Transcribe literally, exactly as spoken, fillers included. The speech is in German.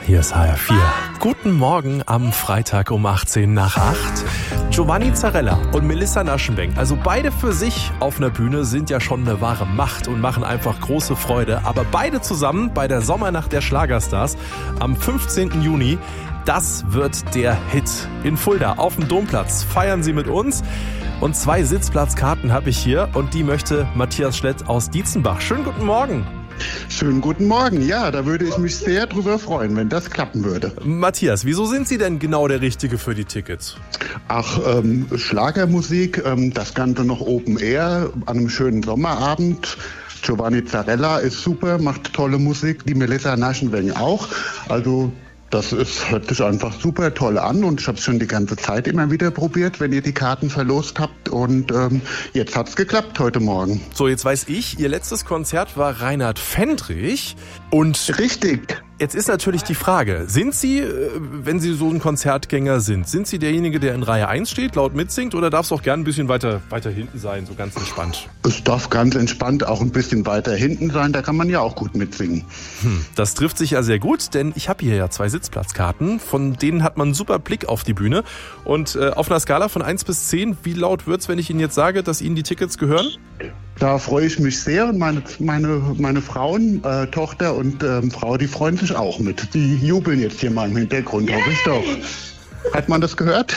Hier ist H R vier. Guten Morgen am Freitag um achtzehn nach acht. Giovanni Zarella und Melissa Naschenbenk, also beide für sich auf einer Bühne, sind ja schon eine wahre Macht und machen einfach große Freude. Aber beide zusammen bei der Sommernacht der Schlagerstars am fünfzehnten Juni, das wird der Hit. In Fulda auf dem Domplatz feiern sie mit uns. Und zwei Sitzplatzkarten habe ich hier und die möchte Matthias Schlett aus Dietzenbach. Schönen guten Morgen. Schönen guten Morgen. Ja, da würde ich mich sehr drüber freuen, wenn das klappen würde. Matthias, wieso sind Sie denn genau der Richtige für die Tickets? Ach, ähm, Schlagermusik, ähm, das Ganze noch Open Air an einem schönen Sommerabend. Giovanni Zarella ist super, macht tolle Musik, die Melissa Naschenbenk auch. Also das ist, hört sich einfach super toll an und ich habe es schon die ganze Zeit immer wieder probiert, wenn ihr die Karten verlost habt und ähm, jetzt hat's geklappt heute Morgen. So, jetzt weiß ich, Ihr letztes Konzert war Reinhard Fendrich und... Richtig. Jetzt ist natürlich die Frage, sind Sie, wenn Sie so ein Konzertgänger sind, sind Sie derjenige, der in Reihe eins steht, laut mitsingt, oder darf es auch gern ein bisschen weiter, weiter hinten sein, so ganz entspannt? Es darf ganz entspannt auch ein bisschen weiter hinten sein, da kann man ja auch gut mitsingen. Hm, das trifft sich ja sehr gut, denn ich habe hier ja zwei Sitzplatzkarten, von denen hat man einen super Blick auf die Bühne. Und äh, auf einer Skala von eins bis zehn, wie laut wird's, wenn ich Ihnen jetzt sage, dass Ihnen die Tickets gehören? Da freue ich mich sehr und meine, meine, meine Frauen, äh, Tochter und ähm, Frau, die freuen sich auch mit. Die jubeln jetzt hier mal im Hintergrund, hoffe ich doch. Hat man das gehört?